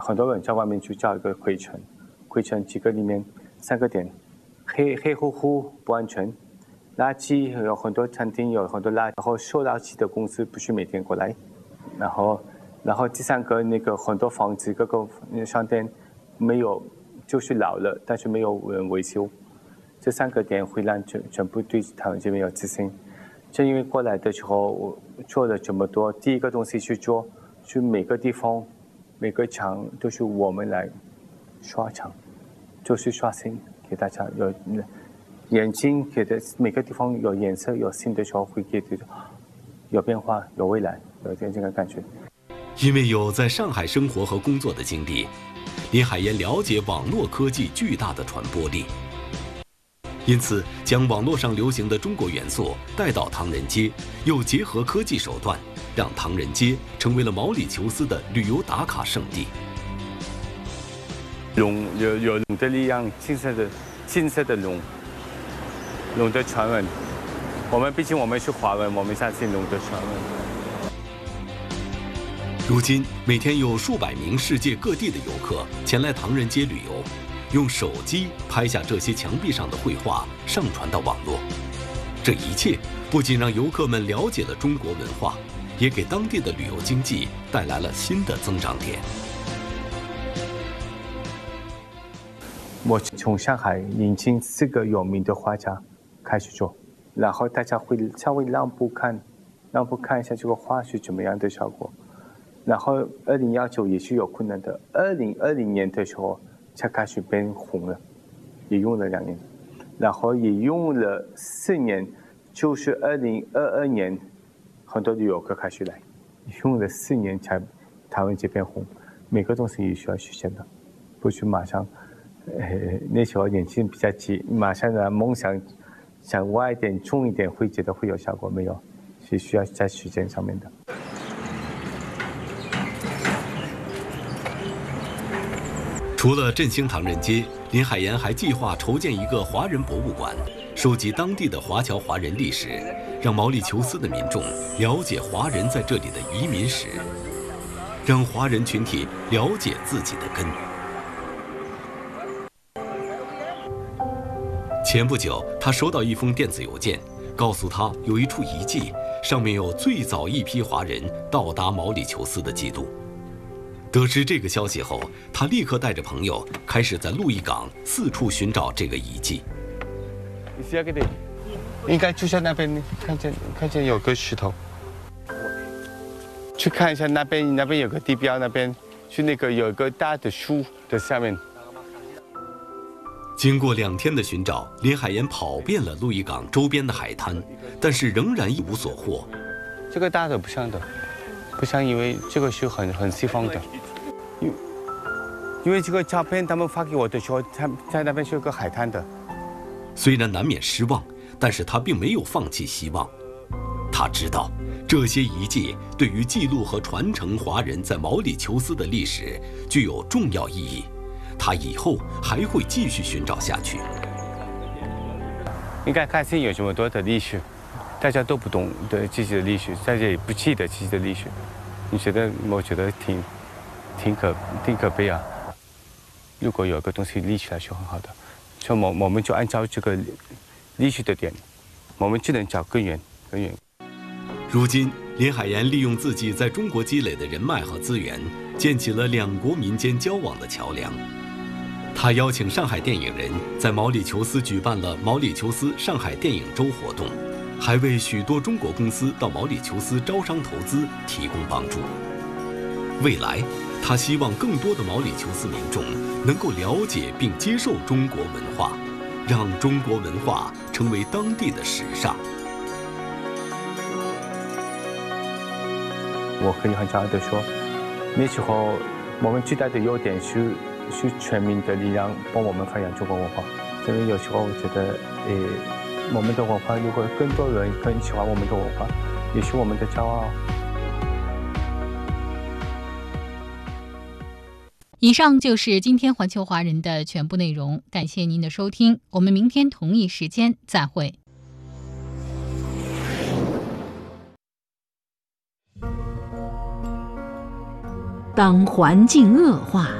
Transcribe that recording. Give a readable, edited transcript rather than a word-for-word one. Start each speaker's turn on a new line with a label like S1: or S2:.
S1: 很多人在外面去叫一个灰尘几个里面3个点，黑乎乎不安全，垃圾有很多餐厅有很多垃圾，然后收垃圾的公司不是每天过来，然后第3个那个很多房子各个商店没有，就是老了，但是没有人维修，这3个点会让全部对台湾这边有自信。正因为过来的时候我做了这么多，第一个东西去做，去每个地方每个墙都是我们来刷墙，就是刷新给大家有眼睛，给的每个地方有颜色有新的时候会给的有变化有未来，有这个感觉。
S2: 因为有在上海生活和工作的经历，林海岩了解网络科技巨大的传播力，因此将网络上流行的中国元素带到唐人街，又结合科技手段，让唐人街成为了毛里求斯的旅游打卡圣地。
S1: 龙有龙的力量，金色的龙的传闻。毕竟我们是华人，我们相信龙的传闻。
S2: 如今每天有数百名世界各地的游客前来唐人街旅游，用手机拍下这些墙壁上的绘画，上传到网络。这一切不仅让游客们了解了中国文化，也给当地的旅游经济带来了新的增长点。
S1: 我从上海引进4个有名的画家开始做，然后大家会稍微让步看一下这个画是怎么样的效果。然后2019也是有困难的，2020年的时候才开始变红了，也用了2年，然后也用了4年，就是2022年很多旅游客开始来，用了4年才台湾这边红。每个东西也需要时间的，不是马上。那时候年轻比较急，马上的梦想想歪一点重一点会觉得会有效果，没有，是需要在时间上面的。
S2: 除了振兴唐人街，林海岩还计划筹建一个华人博物馆，收集当地的华侨华人历史，让毛里求斯的民众了解华人在这里的移民史，让华人群体了解自己的根。前不久，他收到一封电子邮件，告诉他有一处遗迹，上面有最早一批华人到达毛里求斯的记录。得知这个消息后，他立刻带着朋友开始在路易港四处寻找这个遗迹。
S1: 应该就在那边，看见有个石头，去看一下那边有个地标，那边去那个有一个大的树的下面。
S2: 经过2天的寻找，林海岩跑遍了路易港周边的海滩，但是仍然一无所获。
S1: 这个大的不像的，不像，因为这个是很西方的。因为这个照片他们发给我的时候，他在那边是有个海滩的。
S2: 虽然难免失望，但是他并没有放弃希望。他知道这些遗迹对于记录和传承华人在毛里求斯的历史具有重要意义，他以后还会继续寻找下去。
S1: 应该开始有这么多的历史，大家都不懂的自己的历史，大家也不记得自己的历史。我觉得挺可悲啊。如果有一个东西立起来是很好的，所以我们就按照这个历史的点，我们只能找根源。
S2: 如今，林海岩利用自己在中国积累的人脉和资源，建起了2国民间交往的桥梁。他邀请上海电影人在毛里求斯举办了毛里求斯上海电影周活动，还为许多中国公司到毛里求斯招商投资提供帮助。未来，他希望更多的毛里求斯民众能够了解并接受中国文化，让中国文化成为当地的时尚。
S1: 我可以很骄傲地说，那时候我们最大的优点是全民的力量帮我们发扬中国文化。因为有时候我觉得，我们的文化如果更多人更喜欢我们的文化，也是我们的骄傲。
S3: 以上就是今天环球华人的全部内容，感谢您的收听，我们明天同一时间再会。
S4: 当环境恶化